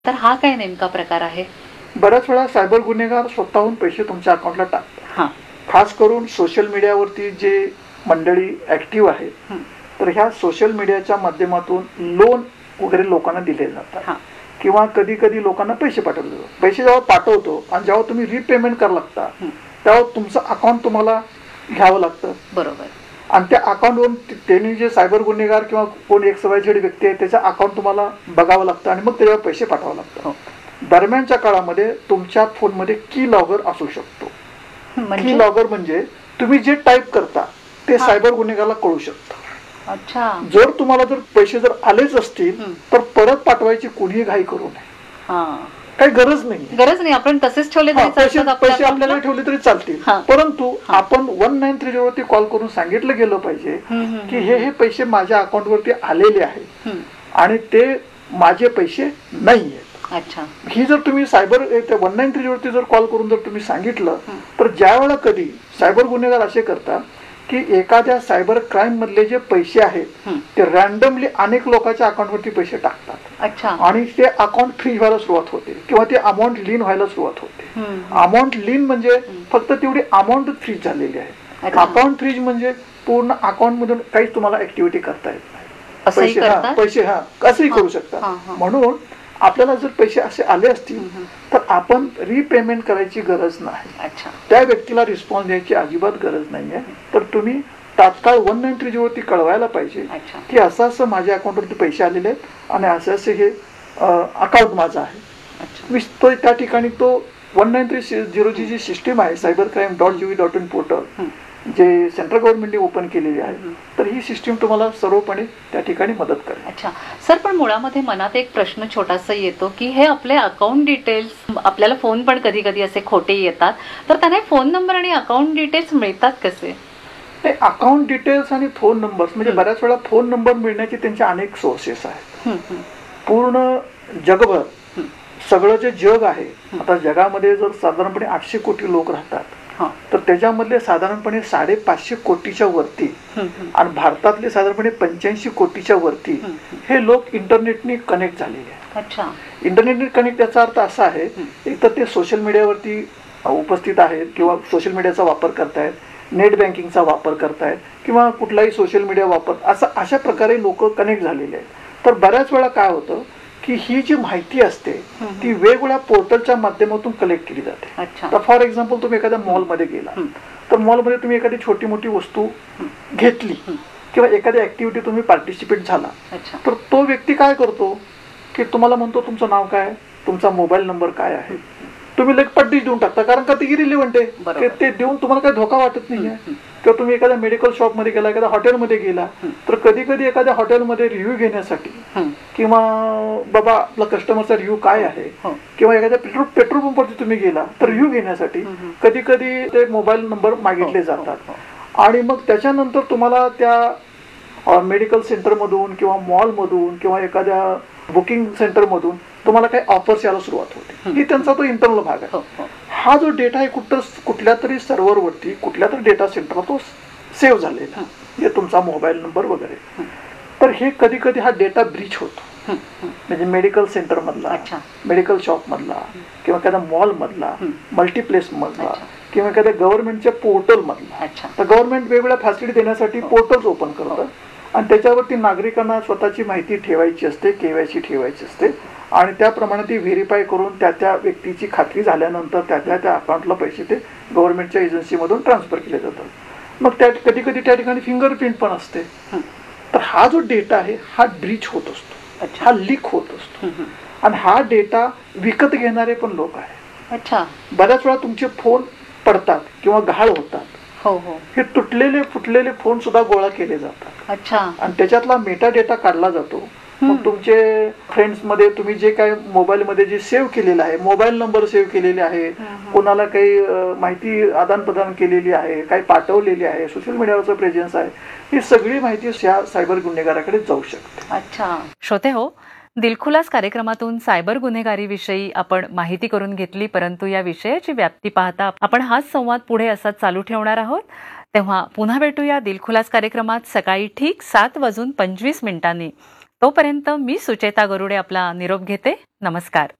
तर हा काय नेमका प्रकार आहे? बऱ्याच वेळा सायबर गुन्हेगार स्वतःहून पैसे तुमच्या अकाउंटला टाकतात. हां. खास करून सोशल मीडियावरती जे मंडळी ऍक्टिव्ह आहेत, तर ह्या सोशल मीडियाच्या माध्यमातून लोन वगैरे लोकांना दिले जातात किंवा कधी कधी लोकांना पैसे पाठवले जातात. पैसे जेव्हा पाठवतो आणि जेव्हा तुम्ही रिपेमेंट करायला लागता तेव्हा तुमचं अकाउंट तुम्हाला घ्यावं लागतं. बरोबर. आणि त्या अकाउंटवरून त्यांनी जे सायबर गुन्हेगार किंवा कोण XYZ व्यक्ती आहे त्याचं अकाउंट तुम्हाला बघावं लागतं आणि मग त्याच्यावर पैसे पाठवावं लागतं. दरम्यानच्या काळामध्ये तुमच्या फोनमध्ये की लॉगर असू शकतो. की लॉगर म्हणजे तुम्ही जे टाईप करता ते सायबर गुन्हेगाराला कळू शकतं. अच्छा. जर तुम्हाला जर पैसे जर आलेच असतील तर परत पाठवायची कोणीही घाई करू नये. काही गरज नाही, आपण तसेच ठेवले पैसे आपल्याला ठेवले तरी चालतील. परंतु आपण 1930 वरती कॉल करून सांगितलं गेलं पाहिजे की हे पैसे माझ्या अकाउंट वरती आलेले आहेत आणि ते माझे पैसे नाहीयेत. अच्छा. ही जर तुम्ही सायबर 1930 वरती जर कॉल करून जर तुम्ही सांगितलं तर ज्या वेळेला कधी सायबर गुन्हेगार असे करतात की एखाद्या सायबर क्राईम मधले जे पैसे आहेत ते रॅन्डमली अनेक लोकांच्या अकाउंटवरती पैसे टाकतात. अच्छा. आणि ते अकाउंट फ्रीज व्हायला सुरुवात होते किंवा ते अमाऊंट लीन व्हायला सुरुवात होते. अमाऊंट लीन म्हणजे फक्त तेवढी अमाऊंट फ्रीज झालेली आहे. अकाउंट फ्रीज म्हणजे पूर्ण अकाउंट मधून काहीच तुम्हाला ऍक्टिव्हिटी करता येत नाही. पैसे असंही करू शकता. म्हणून आपल्याला जर पैसे असे आले असतील तर आपण रिपेमेंट करायची गरज नाही. त्या व्यक्तीला रिस्पॉन्स द्यायची अजिबात गरज नाहीये. तर तुम्ही तात्काळ 1930 वरती कळवायला पाहिजे की असं असं माझ्या अकाउंटवरती पैसे आलेले आहेत आणि असं असं हे अकाउंट माझं आहे. तो त्या ठिकाणी तो 1930 जी सिस्टीम आहे cybercrime.gov.in पोर्टल जे सेंट्रल गव्हर्नमेंटने ओपन केलेली आहे, तर ही सिस्टीम तुम्हाला सर्वपणे त्या ठिकाणी मदत करेल. अच्छा सर, पण मुळामध्ये मनात एक प्रश्न छोटासा येतो की हे आपले अकाउंट डिटेल्स, आपल्याला फोन पण कधी कधी असे खोटे येतात, तर त्यांना फोन नंबर आणि अकाउंट डिटेल्स मिळतात कसे? अकाउंट डिटेल्स आणि फोन नंबर्स म्हणजे बऱ्याच वेळा फोन नंबर मिळण्याचे त्यांचे अनेक सोर्सेस आहेत. पूर्ण जगभर सगळं जे जग आहे, आता जगामध्ये जर साधारणपणे 800 कोटी लोक राहतात तर त्याच्यामधले साधारणपणे 550 कोटीच्या वरती आणि भारतातले साधारणपणे 85 कोटीच्या वरती हे लोक इंटरनेटने कनेक्ट झालेले आहेत. इंटरनेटने कनेक्ट याचा अर्थ असा आहे एक तर ते सोशल मीडियावरती उपस्थित आहेत किंवा सोशल मीडियाचा वापर करतायत, नेट बँकिंगचा वापर करतायत किंवा कुठलाही सोशल मीडिया वापर अशा प्रकारे लोक कनेक्ट झालेले आहेत. तर बऱ्याच वेळा काय होतं की ही जी माहिती असते ती वेगवेगळ्या पोर्टलच्या माध्यमातून कलेक्ट केली जाते. तर फॉर एक्झाम्पल तुम्ही एखाद्या मॉलमध्ये गेला तर मॉलमध्ये तुम्ही एखादी छोटी मोठी वस्तू घेतली किंवा एखादी ऍक्टिव्हिटी तुम्ही पार्टिसिपेट झाला तर तो व्यक्ती काय करतो की तुम्हाला म्हणतो तुमचं नाव काय, तुमचा मोबाईल नंबर काय आहे, तुम्ही लेख पट्टीच देऊन टाकता कारण का ते इरिलेव्हंट आहे. ते देऊन तुम्हाला काही धोका वाटत नाहीये. किंवा तुम्ही एखाद्या मेडिकल शॉप मध्ये गेला, एखाद्या हॉटेलमध्ये गेला तर कधी कधी एखाद्या हॉटेलमध्ये रिव्ह्यू घेण्यासाठी किंवा बाबा आपला कस्टमरचा रिव्ह्यू काय आहे किंवा एखाद्या पेट्रोल पंपवरती तुम्ही गेला तर रिव्ह्यू घेण्यासाठी कधी कधी ते मोबाईल नंबर मागितले जातात. आणि मग त्याच्यानंतर तुम्हाला त्या मेडिकल सेंटर मधून किंवा मॉल मधून किंवा एखाद्या बुकिंग सेंटर मधून तुम्हाला काही ऑफर्स यायला सुरुवात होते. ही त्यांचा तो इंटरनल भाग आहे. हा जो डेटा आहे कुठल्या तरी सर्व्हरवरती कुठल्या तरी डेटा सेंटरला तो सेव्ह झालेला आहे, तुमचा मोबाईल नंबर वगैरे. तर हे कधी कधी हा डेटा ब्रीच होतो. म्हणजे मेडिकल सेंटर मधला, मेडिकल शॉप मधला किंवा एखाद्या मॉल मधला, मल्टीप्लेस मधला किंवा एखाद्या गव्हर्नमेंटच्या पोर्टल मधला. तर गव्हर्नमेंट वेगवेगळ्या फॅसिलिटी देण्यासाठी पोर्टल्स ओपन करतं आणि त्याच्यावरती नागरिकांना स्वतःची माहिती ठेवायची असते, KYC ठेवायची असते आणि त्याप्रमाणे ती व्हेरीफाय करून त्या व्यक्तीची खात्री झाल्यानंतर त्या अकाउंटला पैसे ते गव्हर्नमेंटच्या एजन्सीमधून ट्रान्सफर केले जातात. मग कधी कधी त्या ठिकाणी फिंगरप्रिंट पण असते. तर हा जो डेटा आहे हा ब्रीच होत असतो, हा लीक होत असतो आणि हा डेटा विकत घेणारे पण लोक आहेत. बऱ्याच वेळा तुमचे फोन पडतात किंवा गहाळ होतात. हे तुटलेले फुटलेले फोन सुद्धा गोळा केले जातात आणि त्याच्यातला मेटा डेटा काढला जातो. मग तुमचे फ्रेंड्स मध्ये तुम्ही जे काही मोबाईल मध्ये जे सेव्ह केलेलं आहे, मोबाईल नंबर सेव्ह केलेले आहे, कोणाला काही माहिती आदान प्रदान केलेली आहे, काही पाठवलेली आहे, सोशल मीडियावरचा प्रेझेन्स आहे, ही सगळी माहिती सायबर गुन्हेगाराकडे जाऊ शकते. श्रोते हो, दिलखुलास कार्यक्रमातून सायबर गुन्हेगारीविषयी आपण माहिती करून घेतली, परंतु या विषयाची व्याप्ती पाहता आपण हाच संवाद पुढे असाच चालू ठेवणार आहोत. तेव्हा पुन्हा भेटूया दिलखुलास कार्यक्रमात सकाळी ठीक 7:25 तोपर्यंत मी सुचेता गरुडे आपला निरोप घेते. नमस्कार.